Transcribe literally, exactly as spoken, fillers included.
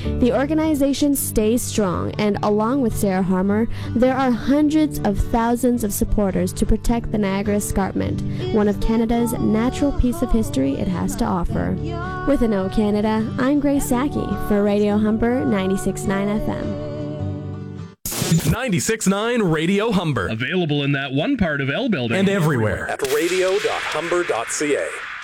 The organization stays strong, and along with Sarah Harmer, there are hundreds of thousands of supporters to protect the Niagara Escarpment, one of Canada's natural piece of history it has to offer. With an O Canada, I'm Grace Saki for Radio Humber ninety-six point nine F M. ninety-six point nine Radio Humber. Available in that one part of L building. And everywhere at radio dot humber dot c a.